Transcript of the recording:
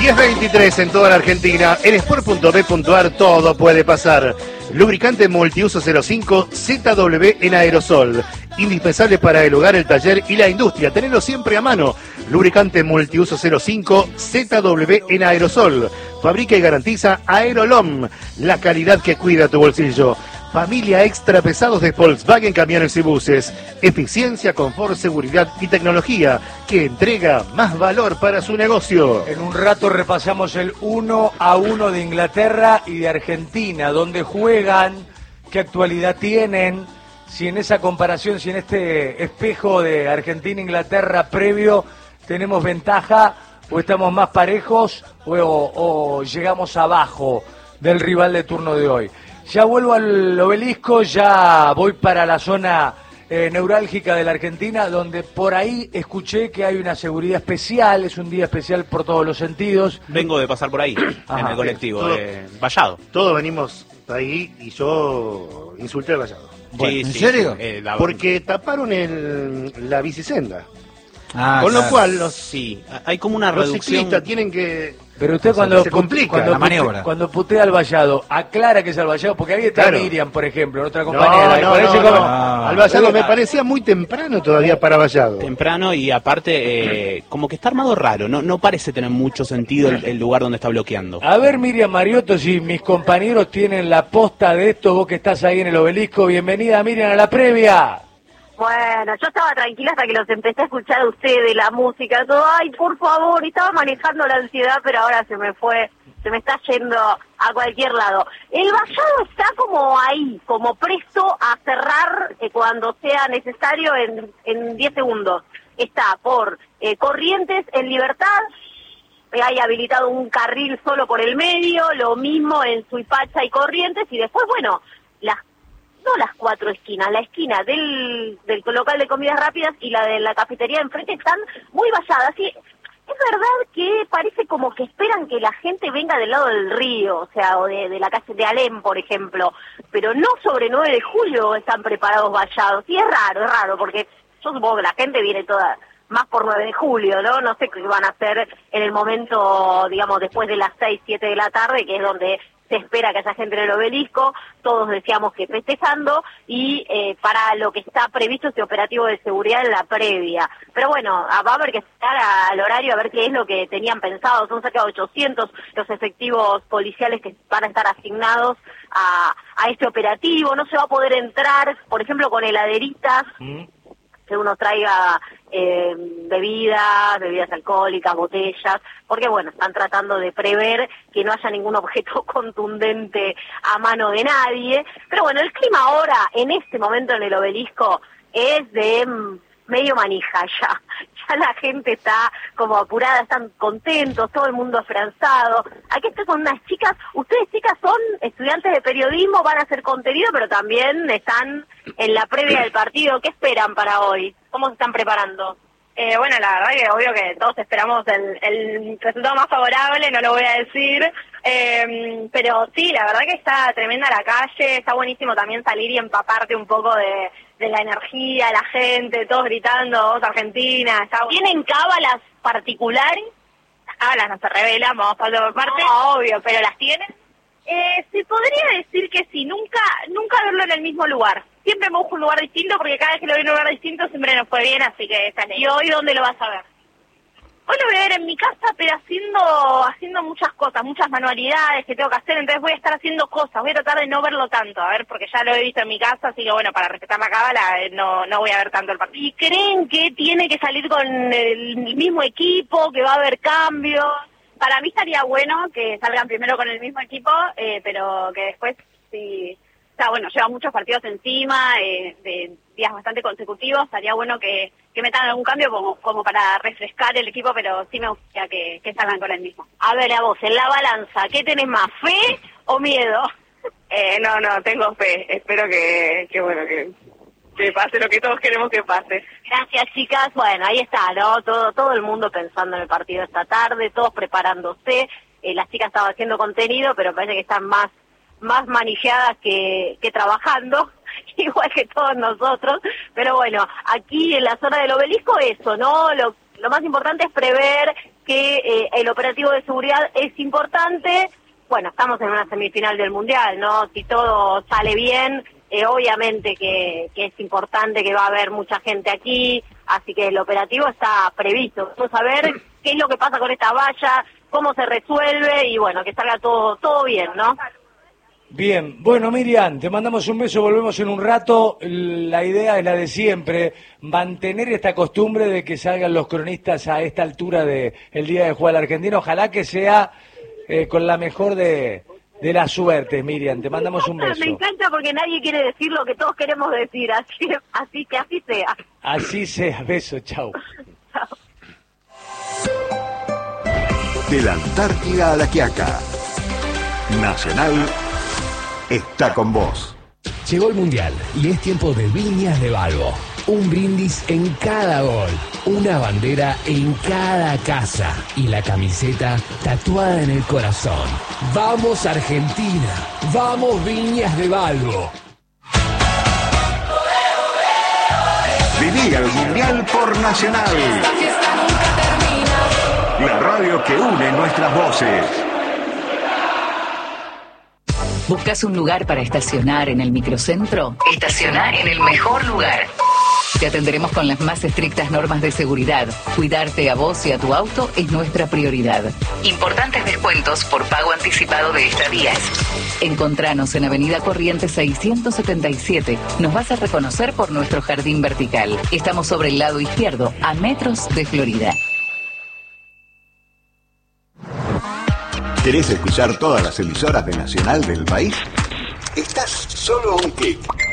10:23 en toda la Argentina. En sport.b.ar todo puede pasar. Lubricante multiuso 05 ZW en aerosol. Indispensable para el hogar, el taller y la industria. Tenerlo siempre a mano. Lubricante multiuso 05 ZW en aerosol. Fabrica y garantiza Aerolom. La calidad que cuida tu bolsillo. Familia extra pesados de Volkswagen Camiones y Buses. Eficiencia, confort, seguridad y tecnología que entrega más valor para su negocio. En un rato repasamos el 1-1 de Inglaterra y de Argentina, dónde juegan, qué actualidad tienen, si en esa comparación, si en este espejo de Argentina-Inglaterra previo tenemos ventaja o estamos más parejos o llegamos abajo del rival de turno de hoy. Ya vuelvo al obelisco, ya voy para la zona neurálgica de la Argentina, donde por ahí escuché que hay una seguridad especial, es un día especial por todos los sentidos. Vengo de pasar por ahí, en el colectivo, Vallado. Todos venimos ahí y yo insulté al Vallado. Bueno, ¿En serio? Porque taparon la bicisenda. Con lo cual sí, hay como una los reducción. ciclistas tienen que... Pero usted cuando se complica la maniobra. Cuando putea al Vallado, aclara que es al Vallado, porque ahí está Claro. Miriam, por ejemplo, nuestra compañera. Al Vallado me parecía muy temprano todavía para Vallado. Temprano y aparte, como que está armado raro, no parece tener mucho sentido el lugar donde está bloqueando. A ver, Miriam Mariotto, si mis compañeros tienen la posta de esto, vos que estás ahí en el obelisco, bienvenida Miriam a la previa. Bueno, yo estaba tranquila hasta que los empecé a escuchar a ustedes, la música, todo, ay, por favor, y estaba manejando la ansiedad, pero ahora se me está yendo a cualquier lado. El Vallado está como ahí, como presto a cerrar cuando sea necesario en 10 segundos. Está por Corrientes en Libertad, hay habilitado un carril solo por el medio, lo mismo en Suipacha y Corrientes, y después, bueno, no las 4 esquinas, la esquina del local de comidas rápidas y la de la cafetería de enfrente están muy valladas. Y es verdad que parece como que esperan que la gente venga del lado del río, o sea, o de la calle de Alem, por ejemplo, pero no sobre 9 de julio están preparados vallados. Y es raro, porque yo supongo que la gente viene toda más por 9 de julio, ¿no? No sé qué van a hacer en el momento, digamos, después de las 6, 7 de la tarde, que es donde se espera que haya gente en el obelisco. Todos decíamos que festejando, y para lo que está previsto este operativo de seguridad en la previa. Pero bueno, va a haber que estar al horario a ver qué es lo que tenían pensado. Son cerca de 800 los efectivos policiales que van a estar asignados a este operativo. No se va a poder entrar, por ejemplo, con heladeritas, que uno traiga bebidas alcohólicas, botellas, porque bueno, están tratando de prever que no haya ningún objeto contundente a mano de nadie. Pero bueno, el clima ahora, en este momento en el obelisco, es de medio manija ya. Ya la gente está como apurada, están contentos, todo el mundo esperanzado. Aquí estoy con unas chicas. Ustedes, chicas, son estudiantes de periodismo, van a hacer contenido, pero también están en la previa del partido. ¿Qué esperan para hoy? ¿Cómo se están preparando? Bueno, la verdad que obvio que todos esperamos el resultado más favorable, no lo voy a decir, pero sí, la verdad que está tremenda la calle, está buenísimo también salir y empaparte un poco de la energía, la gente, todos gritando, vos Argentina, está bueno. ¿Tienen cábalas particulares? Las no se revelan, vamos parte por parte. No, obvio, pero ¿las tienen? Se podría decir que sí, nunca verlo en el mismo lugar. Siempre me busco un lugar distinto, porque cada vez que lo veo en un lugar distinto siempre nos fue bien, así que esta ley. ¿Y hoy dónde lo vas a ver? Hoy lo voy a ver en mi casa, pero haciendo muchas cosas, muchas manualidades que tengo que hacer, entonces voy a estar haciendo cosas, voy a tratar de no verlo tanto, a ver, porque ya lo he visto en mi casa, así que bueno, para respetar la cábala no voy a ver tanto el partido. ¿Y creen que tiene que salir con el mismo equipo, que va a haber cambios? Para mí estaría bueno que salgan primero con el mismo equipo, pero que después, sí, o sea, bueno, lleva muchos partidos encima, de días bastante consecutivos, estaría bueno que metan algún cambio como para refrescar el equipo, pero sí me gustaría que salgan con el mismo. A ver, a vos, en la balanza, ¿qué tenés más, fe o miedo? No, tengo fe, espero que pase lo que todos queremos que pase. Gracias, chicas. Bueno, ahí está, ¿no? Todo el mundo pensando en el partido esta tarde, todos preparándose. Las chicas estaban haciendo contenido, pero parece que están más manijeadas que trabajando, igual que todos nosotros. Pero bueno, aquí en la zona del obelisco eso, ¿no? Lo más importante es prever que el operativo de seguridad es importante. Bueno, estamos en una semifinal del Mundial, ¿no? Si todo sale bien, obviamente que es importante, que va a haber mucha gente aquí, así que el operativo está previsto. Vamos a ver qué es lo que pasa con esta valla, cómo se resuelve y bueno, que salga todo bien, ¿no? Bien, bueno, Miriam, te mandamos un beso, volvemos en un rato. La idea es la de siempre, mantener esta costumbre de que salgan los cronistas a esta altura del día de jugar al argentino. Ojalá que sea con la mejor de las suertes, Miriam. Te mandamos un beso. Me encanta porque nadie quiere decir lo que todos queremos decir, así que así sea. Así sea, beso, chau. Chao. De la Antártida a La Quiaca, Nacional está con vos. Llegó el Mundial y es tiempo de Viñas de Balbo. Un brindis en cada gol, una bandera en cada casa y la camiseta tatuada en el corazón. ¡Vamos Argentina! ¡Vamos Viñas de Balbo! Viví el Mundial por Nacional. La radio que une nuestras voces. ¿Buscas un lugar para estacionar en el microcentro? Estaciona en el mejor lugar. Te atenderemos con las más estrictas normas de seguridad. Cuidarte a vos y a tu auto es nuestra prioridad. Importantes descuentos por pago anticipado de estadías. Encontranos en Avenida Corrientes 677. Nos vas a reconocer por nuestro jardín vertical. Estamos sobre el lado izquierdo, a metros de Florida. ¿Querés escuchar todas las emisoras de Nacional del país? Estás solo a un clic.